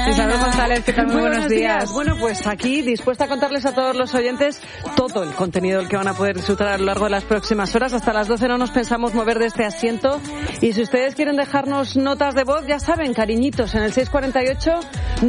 Isabel González, ¿qué tal? Muy buenos días. Bueno, pues aquí dispuesta a contarles a todos los oyentes todo el contenido del que van a poder disfrutar a lo largo de las próximas horas. Hasta las 12 no nos pensamos mover de este asiento. Y si ustedes quieren dejarnos notas de voz, ya saben, cariñitos, en el 648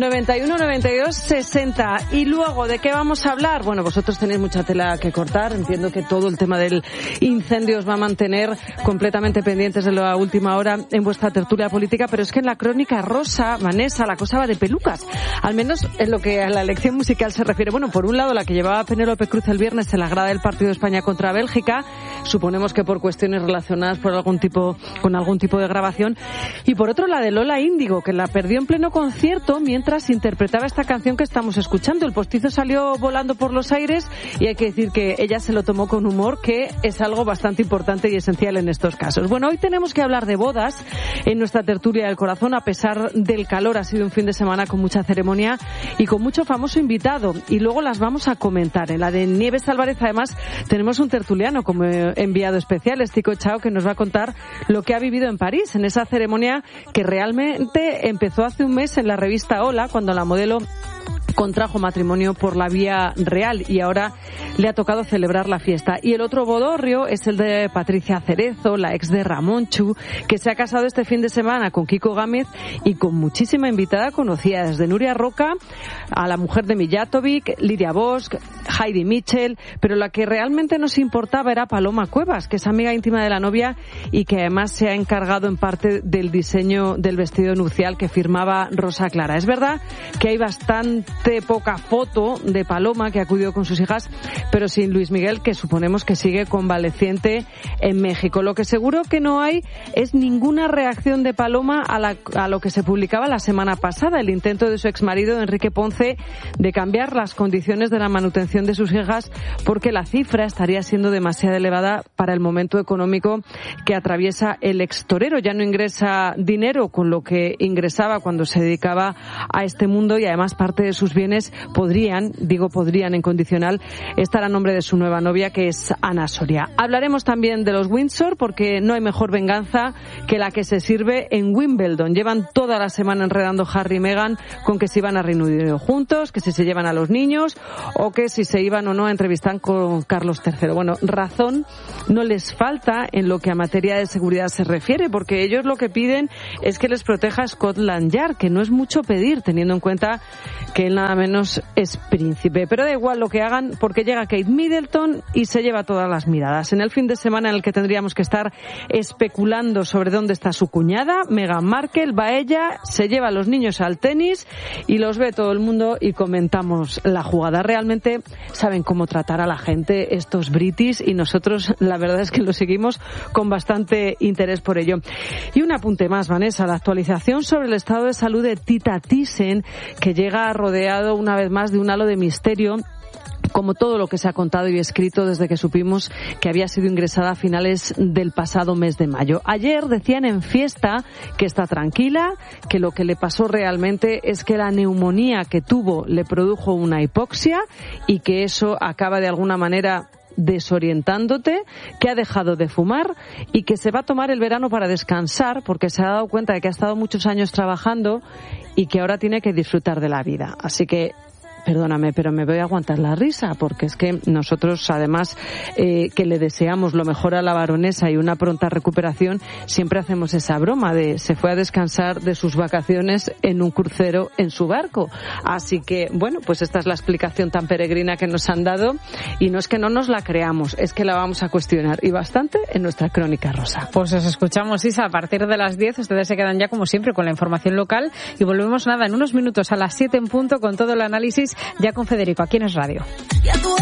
91 92 60. Y luego, ¿de qué vamos a hablar? Bueno, vosotros tenéis mucha tela que cortar. Entiendo que todo el tema del incendio os va a mantener completamente pendientes de la última hora en vuestra tertulia política, pero es que en la crónica rosa, Vanessa, la cosa va de pelucas. Al menos en lo que a la elección musical se refiere. Bueno, por un lado, la que llevaba Penélope Cruz el viernes en la grada del partido de España contra Bélgica, suponemos que por cuestiones relacionadas con algún tipo de grabación, y por otro la de Lola Índigo, que la perdió en pleno concierto mientras interpretaba esta canción que estamos escuchando. El postizo salió volando por los aires y hay que decir que ella se lo tomó con humor, que es algo bastante importante y esencial en estos casos. Bueno, hoy tenemos que hablar de bodas en nuestra tertulia del corazón. A pesar del calor, ha sido un fin de semana con mucha ceremonia y con mucho famoso invitado, y luego las vamos a comentar. En la de Nieves Álvarez, además, tenemos un tertuliano como enviado especial, Estico Chao, que nos va a contar lo que ha vivido en París, en esa ceremonia que realmente empezó hace un mes en la revista Hola, cuando la modelo contrajo matrimonio por la vía real y ahora le ha tocado celebrar la fiesta. Y el otro bodorrio es el de Patricia Cerezo, la ex de Ramonchu, que se ha casado este fin de semana con Kiko Gámez y con muchísima invitada conocida, desde Nuria Roca a la mujer de Mijatovic, Lidia Bosch, Heidi Mitchell, pero la que realmente nos importaba era Paloma Cuevas, que es amiga íntima de la novia y que además se ha encargado en parte del diseño del vestido nupcial que firmaba Rosa Clara. Es verdad que hay bastante poca foto de Paloma, que acudió con sus hijas, pero sin Luis Miguel, que suponemos que sigue convaleciente en México. Lo que seguro que no hay es ninguna reacción de Paloma a lo que se publicaba la semana pasada, el intento de su exmarido Enrique Ponce de cambiar las condiciones de la manutención de sus hijas, porque la cifra estaría siendo demasiado elevada para el momento económico que atraviesa el extorero. Ya no ingresa dinero con lo que ingresaba cuando se dedicaba a este mundo, y además parte de sus bienes podrían en condicional, estar a nombre de su nueva novia, que es Ana Soria. Hablaremos también de los Windsor, porque no hay mejor venganza que la que se sirve en Wimbledon. Llevan toda la semana enredando Harry y Meghan con que si iban a Reino Unido juntos, que si se llevan a los niños o que si se iban o no a entrevistar con Carlos III. Bueno, razón no les falta en lo que a materia de seguridad se refiere, porque ellos lo que piden es que les proteja Scotland Yard, que no es mucho pedir, teniendo en cuenta que él nada menos es príncipe. Pero da igual lo que hagan, porque llega Kate Middleton y se lleva todas las miradas. En el fin de semana en el que tendríamos que estar especulando sobre dónde está su cuñada, Meghan Markle, va ella, se lleva a los niños al tenis y los ve todo el mundo y comentamos la jugada. Realmente saben cómo tratar a la gente estos britis, y nosotros la verdad es que lo seguimos con bastante interés por ello. Y un apunte más, Vanessa, la actualización sobre el estado de salud de Tita Thyssen, que llega rodeado una vez más de un halo de misterio, como todo lo que se ha contado y escrito desde que supimos que había sido ingresada a finales del pasado mes de mayo. Ayer decían en Fiesta que está tranquila, que lo que le pasó realmente es que la neumonía que tuvo le produjo una hipoxia y que eso acaba de alguna manera desorientándote, que ha dejado de fumar y que se va a tomar el verano para descansar, porque se ha dado cuenta de que ha estado muchos años trabajando y que ahora tiene que disfrutar de la vida. Así que perdóname, pero me voy a aguantar la risa, porque es que nosotros, además, que le deseamos lo mejor a la baronesa y una pronta recuperación, siempre hacemos esa broma de se fue a descansar de sus vacaciones en un crucero en su barco. Así que, bueno, pues esta es la explicación tan peregrina que nos han dado, y no es que no nos la creamos, es que la vamos a cuestionar, y bastante, en nuestra crónica rosa. Pues os escuchamos, Isa, a partir de las 10. Ustedes se quedan ya, como siempre, con la información local, y volvemos en unos minutos a las 7 en punto con todo el análisis, ya con Federico, aquí en Es Radio.